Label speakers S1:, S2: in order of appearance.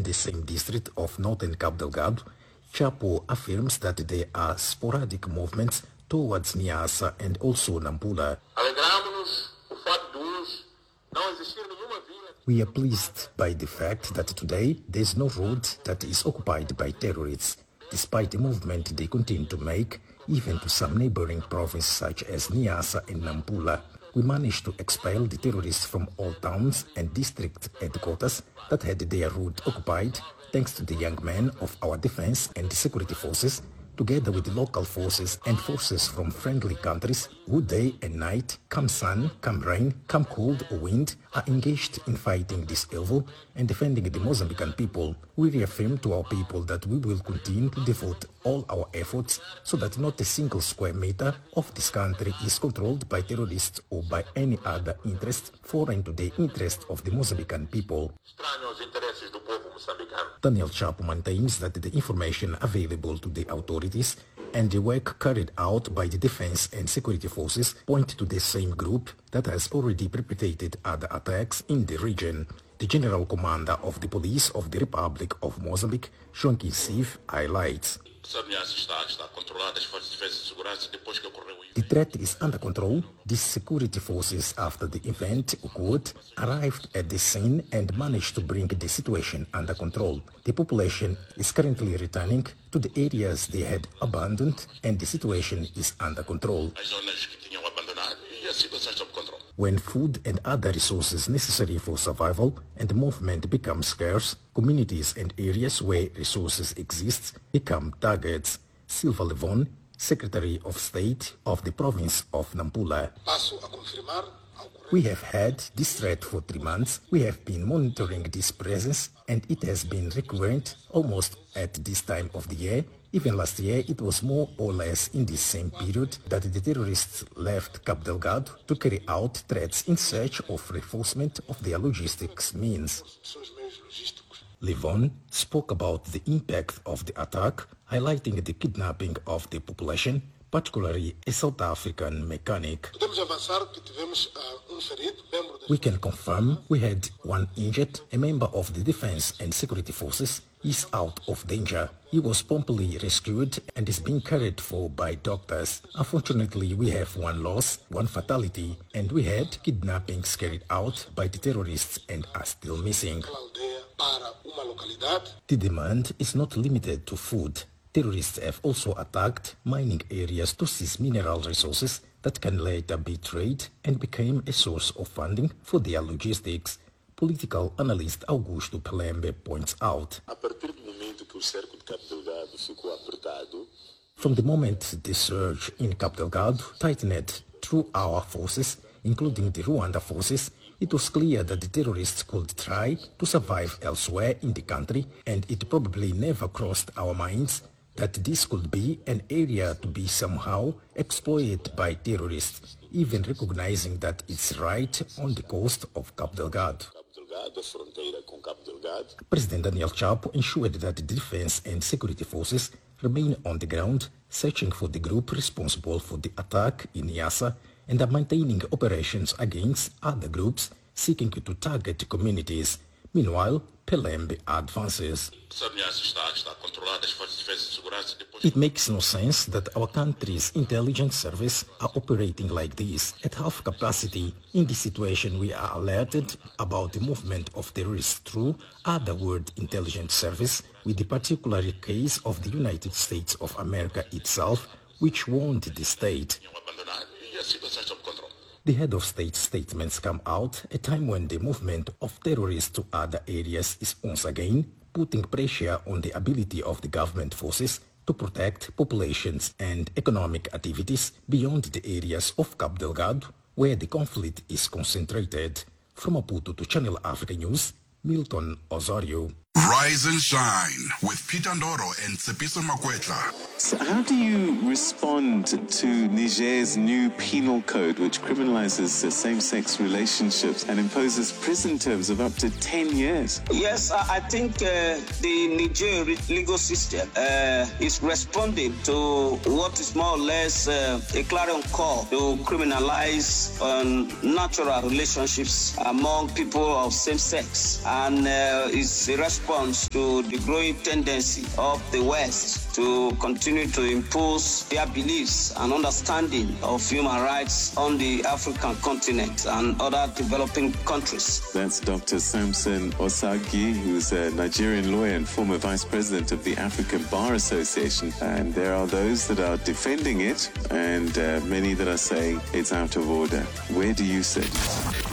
S1: the same district of northern Cabo Delgado, Chapo affirms that there are sporadic movements towards Niassa and also Nampula. We are pleased by the fact that today there is no road that is occupied by terrorists, despite the movement they continue to make, even to some neighboring provinces such as Niassa and Nampula. We managed to expel the terrorists from all towns and district headquarters that had their route occupied, thanks to the young men of our defense and security forces, together with the local forces and forces from friendly countries who day and night, come sun, come rain, come cold or wind, are engaged in fighting this evil and defending the Mozambican people. We reaffirm to our people that we will continue to devote all our efforts so that not a single square meter of this country is controlled by terrorists or by any other interest foreign to the interest of the Mozambican people. Daniel Chapo maintains that the information available to the authorities and the work carried out by the defense and security forces point to the same group that has already perpetrated other attacks in the region. The General Commander of the Police of the Republic of Mozambique, Joaquim Sif, highlights. The threat is under control. The security forces, after the event occurred, arrived at the scene and managed to bring the situation under control. The population is currently returning to the areas they had abandoned and the situation is under control. When food and other resources necessary for survival and movement become scarce, communities and areas where resources exist become targets. Silva Levon, Secretary of State of the province of Nampula. We have had this threat for 3 months. We have been monitoring this presence and it has been recurrent almost at this time of the year. Even last year, it was more or less in this same period that the terrorists left Cabo Delgado to carry out threats in search of reinforcement of their logistics means. Levon spoke about the impact of the attack, highlighting the kidnapping of the population, particularly a South African mechanic. We can confirm we had one injured, a member of the defense and security forces is out of danger. He was promptly rescued and is being cared for by doctors. Unfortunately, we have one loss, one fatality, and we had kidnappings carried out by the terrorists and are still missing. The demand is not limited to food. Terrorists have also attacked mining areas to seize mineral resources that can later be traded and became a source of funding for their logistics. Political analyst Augusto Pelembe points out. From the moment the surge in Cabo Delgado tightened through our forces, including the Rwanda forces, it was clear that the terrorists could try to survive elsewhere in the country, and it probably never crossed our minds that this could be an area to be somehow exploited by terrorists, even recognizing that it's right on the coast of Cabo Delgado. President Daniel Chapo ensured that the defense and security forces remain on the ground, searching for the group responsible for the attack in Niassa and are maintaining operations against other groups seeking to target communities. Meanwhile, Pelembe advances. It makes no sense that our country's intelligence service are operating like this at half capacity. In this situation, we are alerted about the movement of terrorists through other world intelligence service, with the particular case of the United States of America itself, which warned the state. The head of state statements come out at a time when the movement of terrorists to other areas is once again putting pressure on the ability of the government forces to protect populations and economic activities beyond the areas of Cabo Delgado, where the conflict is concentrated. From Maputo to Channel Africa News, Milton Osorio.
S2: Rise and shine with Peter Ndoro and Tsepiso Makwetla.
S3: So how do you respond to Niger's new penal code, which criminalizes same-sex relationships and imposes prison terms of up to 10 years?
S4: Yes, I think the Niger legal system is responding to what is more or less a clarion call to criminalize natural relationships among people of same sex, and is a response response to the growing tendency of the West to continue to impose their beliefs and understanding of human rights on the African continent and other developing countries.
S3: That's Dr. Samson Osagie, who's a Nigerian lawyer and former vice president of the African Bar Association. And there are those that are defending it and many that are saying it's out of order. Where do you sit?